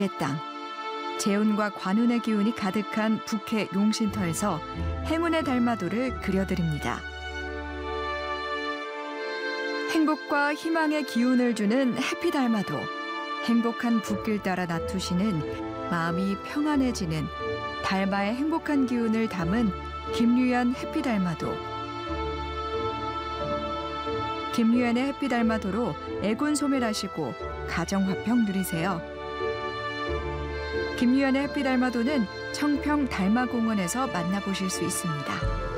땅, 재운과 관운의 기운이 가득한 북해 용신터에서 행운의 달마도를 그려드립니다. 행복과 희망의 기운을 주는 해피달마도, 행복한 붓길 따라 나투시는 마음이 평안해지는 달마의 행복한 기운을 담은 김유연 해피달마도. 김유연의 해피달마도로 애군 소멸하시고 가정화평 누리세요. 김유연의 해피달마도는 청평 달마공원에서 만나보실 수 있습니다.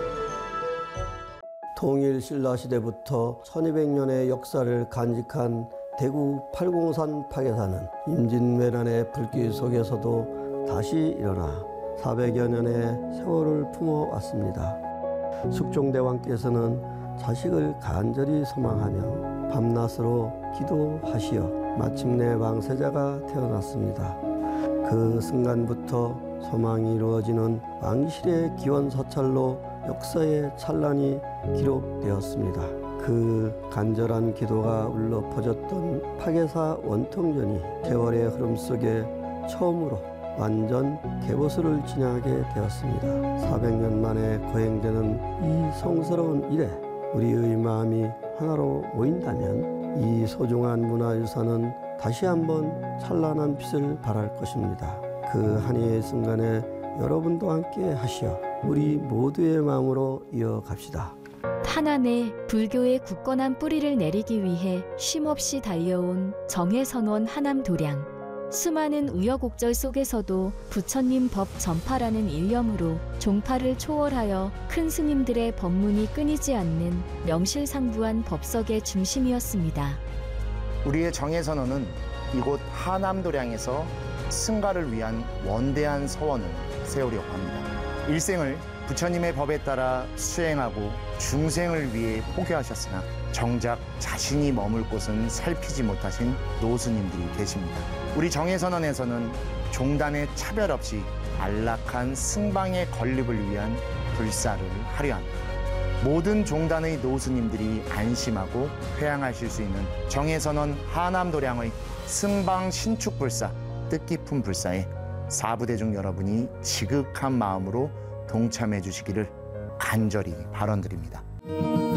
통일 신라시대부터 1200년의 역사를 간직한 대구 팔공산 파괴사는 임진왜란의 불길 속에서도 다시 일어나 400여 년의 세월을 품어왔습니다. 숙종대왕께서는 자식을 간절히 소망하며 밤낮으로 기도하시어 마침내 왕세자가 태어났습니다. 그 순간부터 소망이 이루어지는 왕실의 기원사찰로 역사의 찬란이 기록되었습니다. 그 간절한 기도가 울려 퍼졌던 파괴사 원통전이 세월의 흐름 속에 처음으로 완전 개보수를 지나게 되었습니다. 400년 만에 거행되는 이 성스러운 일에 우리의 마음이 하나로 모인다면 이 소중한 문화유산은 다시 한번 찬란한 빛을 발할 것입니다. 그 한해의 순간에 여러분도 함께 하시어 우리 모두의 마음으로 이어갑시다. 한안에 불교의 굳건한 뿌리를 내리기 위해 쉼없이 달려온 정해선원 하남도량. 수많은 우여곡절 속에서도 부처님 법 전파라는 일념으로 종파를 초월하여 큰 스님들의 법문이 끊이지 않는 명실상부한 법석의 중심이었습니다. 우리의 정해선언은 이곳 하남도량에서 승가를 위한 원대한 서원을 세우려고 합니다. 일생을 부처님의 법에 따라 수행하고 중생을 위해 포교하셨으나 정작 자신이 머물 곳은 살피지 못하신 노스님들이 계십니다. 우리 정해선언에서는 종단의 차별 없이 안락한 승방의 건립을 위한 불사를 하려 합니다. 모든 종단의 노스님들이 안심하고 회향하실 수 있는 정해선언 하남도량의 승방 신축불사 뜻깊은 불사에 사부대중 여러분이 지극한 마음으로 동참해 주시기를 간절히 발언드립니다.